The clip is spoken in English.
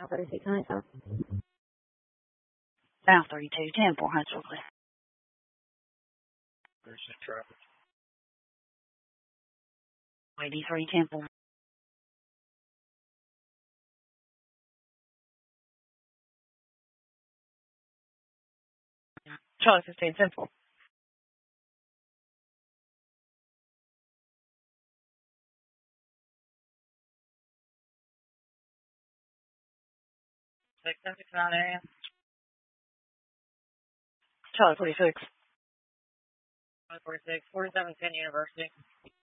3695. South 32, 10-4, Huntsville. 36 traffic. 83, 10-4. Charlie 15, 10-4. Charlie 46. 46, 4710 University.